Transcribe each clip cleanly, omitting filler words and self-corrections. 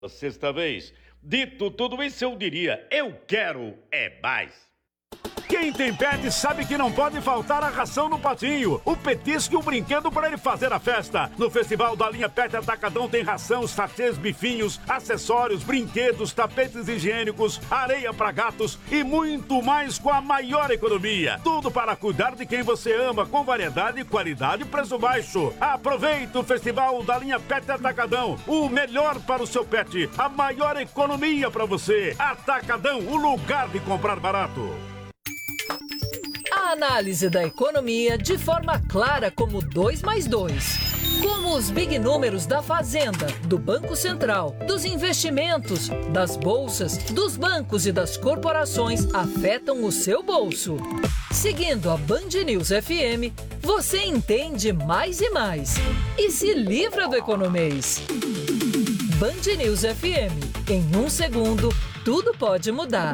Sexta vez. Dito tudo isso, eu diria, eu quero é mais. Quem tem pet sabe que não pode faltar a ração no patinho, o petisco e o brinquedo para ele fazer a festa. No Festival da Linha Pet Atacadão tem ração, sachês, bifinhos, acessórios, brinquedos, tapetes higiênicos, areia para gatos e muito mais com a maior economia. Tudo para cuidar de quem você ama, com variedade, qualidade e preço baixo. Aproveite o Festival da Linha Pet Atacadão, o melhor para o seu pet, a maior economia para você. Atacadão, o lugar de comprar barato. A análise da economia de forma clara como 2 mais 2. Como os big números da Fazenda, do Banco Central, dos investimentos, das bolsas, dos bancos e das corporações afetam o seu bolso. Seguindo a Band News FM, você entende mais e mais. E se livra do economês. Band News FM. Em 1 segundo, tudo pode mudar.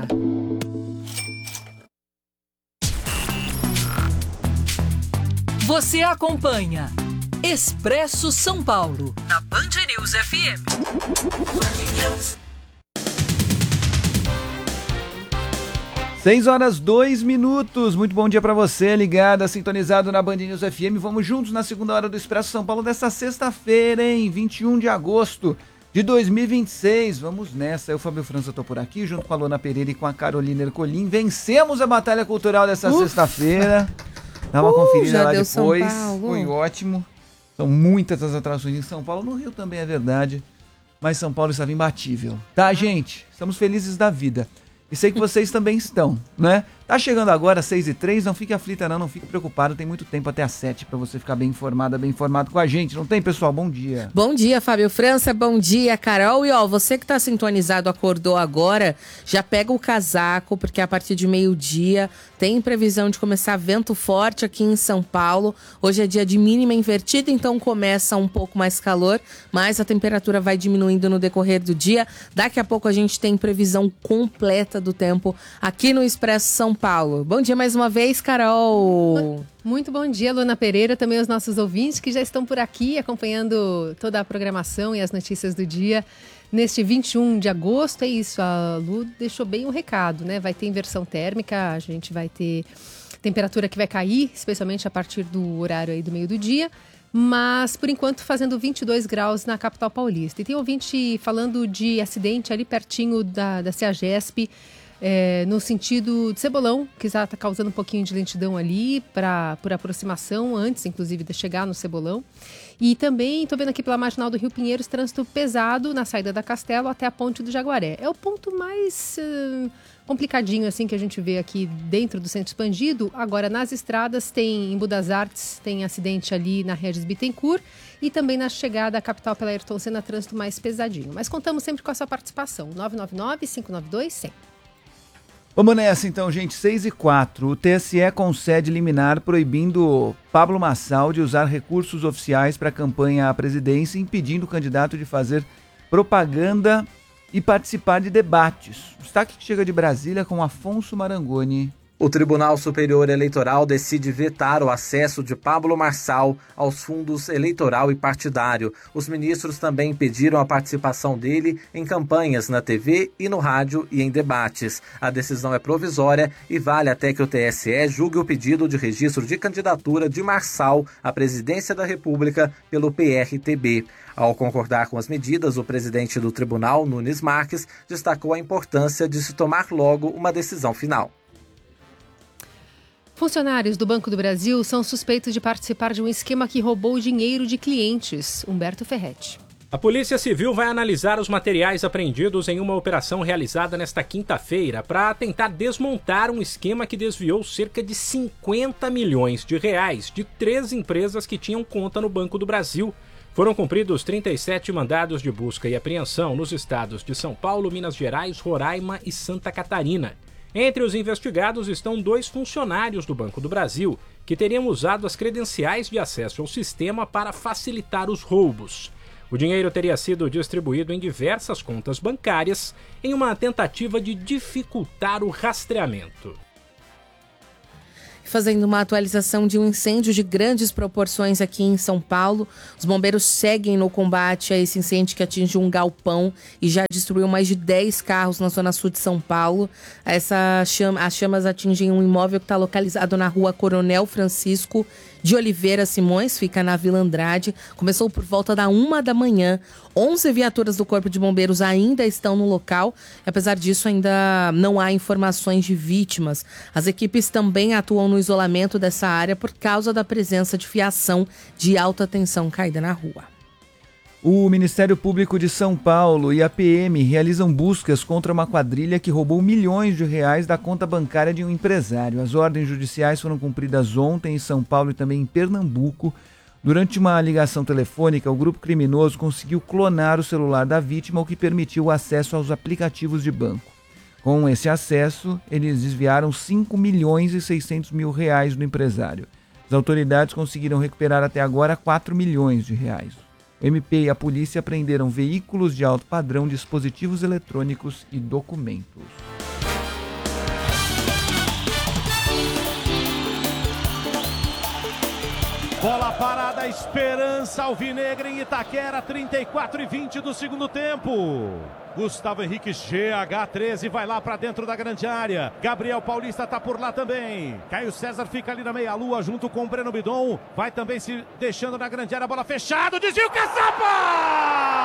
Você acompanha Expresso São Paulo, na Band News FM. 6h02. Muito bom dia para você, ligado, sintonizado na Band News FM. Vamos juntos na segunda hora do Expresso São Paulo desta sexta-feira, hein? 21 de agosto de 2026. Vamos nessa. Eu, Fábio França, tô por aqui, junto com a Lona Pereira e com a Carolina Ercolim. Vencemos a batalha cultural dessa sexta-feira. Dá uma conferida lá depois, foi ótimo. São muitas as atrações em São Paulo, no Rio também é verdade, mas São Paulo estava imbatível. Tá, gente? Estamos felizes da vida. E sei que vocês também estão, né? Tá chegando agora, 6h03, não fique aflita não fique preocupado, tem muito tempo até às 7 para você ficar bem informada, bem informado com a gente, não tem, pessoal? Bom dia. Bom dia, Fábio França, bom dia, Carol. E ó, você que tá sintonizado, acordou agora, já pega o casaco, porque a partir de meio-dia tem previsão de começar vento forte aqui em São Paulo. Hoje é dia de mínima invertida, então começa um pouco mais calor, mas a temperatura vai diminuindo no decorrer do dia. Daqui a pouco a gente tem previsão completa do tempo aqui no Expresso São Paulo. Bom dia mais uma vez, Carol. Muito bom dia, Lona Pereira, também os nossos ouvintes que já estão por aqui acompanhando toda a programação e as notícias do dia. Neste 21 de agosto, é isso, a Lu deixou bem o recado, né? Vai ter inversão térmica, a gente vai ter temperatura que vai cair, especialmente a partir do horário aí do meio do dia, mas por enquanto fazendo 22 graus na capital paulista. E tem ouvinte falando de acidente ali pertinho da CEAGESP, no sentido de Cebolão, que já está causando um pouquinho de lentidão ali por aproximação, antes inclusive de chegar no Cebolão. E também estou vendo aqui pela Marginal do Rio Pinheiros, trânsito pesado na saída da Castelo até a Ponte do Jaguaré. É o ponto mais complicadinho assim que a gente vê aqui dentro do centro expandido. Agora, nas estradas, tem em Budas Artes, tem acidente ali na Regis Bittencourt e também na chegada à capital pela Ayrton Senna, trânsito mais pesadinho. Mas contamos sempre com a sua participação, 999-592-100. Vamos nessa então, gente, 6h04. O TSE concede liminar proibindo Pablo Marçal de usar recursos oficiais para a campanha à presidência, impedindo o candidato de fazer propaganda e participar de debates. O destaque que chega de Brasília com Afonso Marangoni. O Tribunal Superior Eleitoral decide vetar o acesso de Pablo Marçal aos fundos eleitoral e partidário. Os ministros também impediram a participação dele em campanhas na TV e no rádio e em debates. A decisão é provisória e vale até que o TSE julgue o pedido de registro de candidatura de Marçal à presidência da República pelo PRTB. Ao concordar com as medidas, o presidente do tribunal, Nunes Marques, destacou a importância de se tomar logo uma decisão final. Funcionários do Banco do Brasil são suspeitos de participar de um esquema que roubou dinheiro de clientes. Humberto Ferretti. A Polícia Civil vai analisar os materiais apreendidos em uma operação realizada nesta quinta-feira para tentar desmontar um esquema que desviou cerca de 50 milhões de reais de 3 empresas que tinham conta no Banco do Brasil. Foram cumpridos 37 mandados de busca e apreensão nos estados de São Paulo, Minas Gerais, Roraima e Santa Catarina. Entre os investigados estão 2 funcionários do Banco do Brasil, que teriam usado as credenciais de acesso ao sistema para facilitar os roubos. O dinheiro teria sido distribuído em diversas contas bancárias em uma tentativa de dificultar o rastreamento. Fazendo uma atualização de um incêndio de grandes proporções aqui em São Paulo. Os bombeiros seguem no combate a esse incêndio que atinge um galpão e já destruiu mais de 10 carros na zona sul de São Paulo. As chamas atingem um imóvel que está localizado na rua Coronel Francisco de Oliveira Simões, fica na Vila Andrade. Começou por volta da 1 da manhã. 11 viaturas do Corpo de Bombeiros ainda estão no local. Apesar disso, ainda não há informações de vítimas. As equipes também atuam no isolamento dessa área por causa da presença de fiação de alta tensão caída na rua. O Ministério Público de São Paulo e a PM realizam buscas contra uma quadrilha que roubou milhões de reais da conta bancária de um empresário. As ordens judiciais foram cumpridas ontem em São Paulo e também em Pernambuco. Durante uma ligação telefônica, o grupo criminoso conseguiu clonar o celular da vítima, o que permitiu o acesso aos aplicativos de banco. Com esse acesso, eles desviaram 5 milhões e 600 mil reais do empresário. As autoridades conseguiram recuperar até agora 4 milhões de reais. O MP e a polícia apreenderam veículos de alto padrão, dispositivos eletrônicos e documentos. Bola parada, Esperança Alvinegra em Itaquera, 34:20 do segundo tempo. Gustavo Henrique, GH13, vai lá pra dentro da grande área. Gabriel Paulista tá por lá também. Caio César fica ali na meia-lua junto com o Breno Bidon. Vai também se deixando na grande área, bola fechada, desvio, Caçapa!